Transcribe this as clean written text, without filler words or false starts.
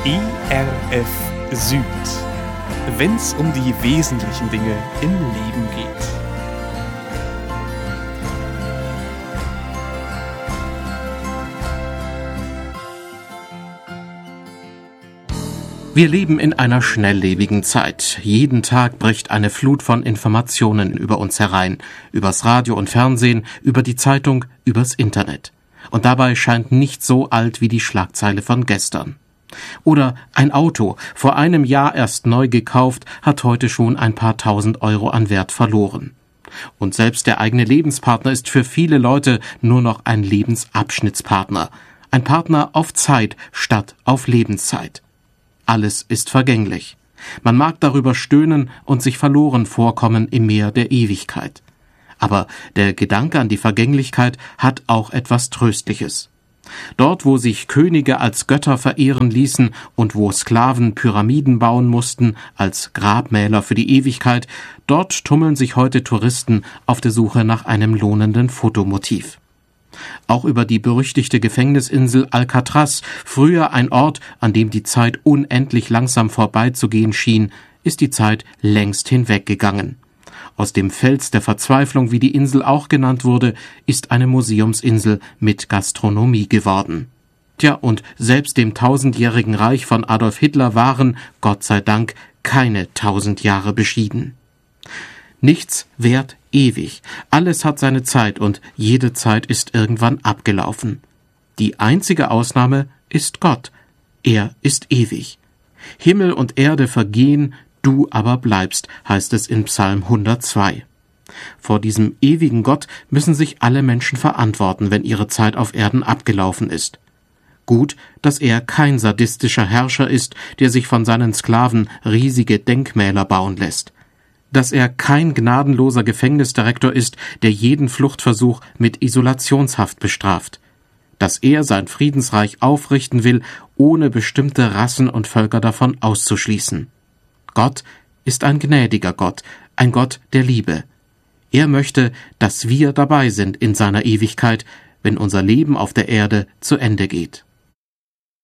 ERF Süd, wenn's um die wesentlichen Dinge im Leben geht. Wir leben in einer schnelllebigen Zeit. Jeden Tag bricht eine Flut von Informationen über uns herein. Übers Radio und Fernsehen, über die Zeitung, übers Internet. Und dabei scheint nichts so alt wie die Schlagzeile von gestern. Oder ein Auto, vor einem Jahr erst neu gekauft, hat heute schon ein paar tausend Euro an Wert verloren. Und selbst der eigene Lebenspartner ist für viele Leute nur noch ein Lebensabschnittspartner. Ein Partner auf Zeit statt auf Lebenszeit. Alles ist vergänglich. Man mag darüber stöhnen und sich verloren vorkommen im Meer der Ewigkeit. Aber der Gedanke an die Vergänglichkeit hat auch etwas Tröstliches. Dort, wo sich Könige als Götter verehren ließen und wo Sklaven Pyramiden bauen mussten als Grabmäler für die Ewigkeit, dort tummeln sich heute Touristen auf der Suche nach einem lohnenden Fotomotiv. Auch über die berüchtigte Gefängnisinsel Alcatraz, früher ein Ort, an dem die Zeit unendlich langsam vorbeizugehen schien, ist die Zeit längst hinweggegangen. Aus dem Fels der Verzweiflung, wie die Insel auch genannt wurde, ist eine Museumsinsel mit Gastronomie geworden. Tja, und selbst dem 1000-jährigen Reich von Adolf Hitler waren, Gott sei Dank, keine 1000 Jahre beschieden. Nichts währt ewig. Alles hat seine Zeit und jede Zeit ist irgendwann abgelaufen. Die einzige Ausnahme ist Gott. Er ist ewig. Himmel und Erde vergehen, du aber bleibst, heißt es in Psalm 102. Vor diesem ewigen Gott müssen sich alle Menschen verantworten, wenn ihre Zeit auf Erden abgelaufen ist. Gut, dass er kein sadistischer Herrscher ist, der sich von seinen Sklaven riesige Denkmäler bauen lässt. Dass er kein gnadenloser Gefängnisdirektor ist, der jeden Fluchtversuch mit Isolationshaft bestraft. Dass er sein Friedensreich aufrichten will, ohne bestimmte Rassen und Völker davon auszuschließen. Gott ist ein gnädiger Gott, ein Gott der Liebe. Er möchte, dass wir dabei sind in seiner Ewigkeit, wenn unser Leben auf der Erde zu Ende geht.